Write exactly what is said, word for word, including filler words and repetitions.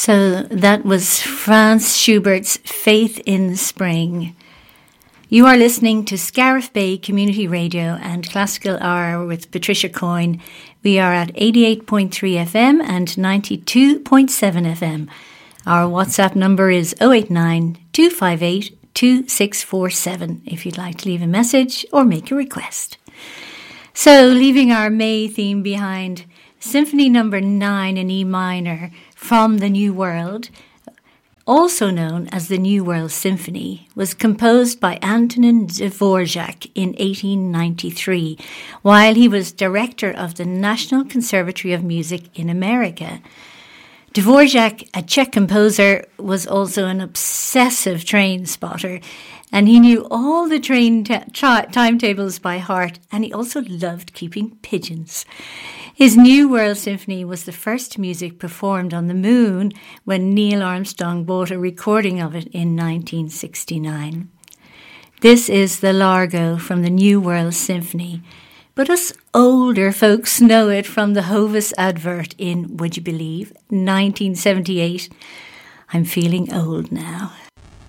So that was Franz Schubert's Faith in Spring. You are listening to Scariff Bay Community Radio and Classical Hour with Patricia Coyne. We are at eighty-eight point three F M and ninety-two point seven F M. Our WhatsApp number is oh eight nine, two five eight, two six four seven if you'd like to leave a message or make a request. So, leaving our May theme behind, Symphony Number nine in E minor from the New World, also known as the New World Symphony, was composed by Antonin Dvorak in eighteen ninety-three, while he was director of the National Conservatory of Music in America. Dvorak, a Czech composer, was also an obsessive train spotter, and he knew all the train t- tra- timetables by heart, and he also loved keeping pigeons. His New World Symphony was the first music performed on the moon when Neil Armstrong bought a recording of it in nineteen sixty-nine. This is the Largo from the New World Symphony, but us older folks know it from the Hovis advert in, would you believe, nineteen seventy-eight. I'm feeling old now.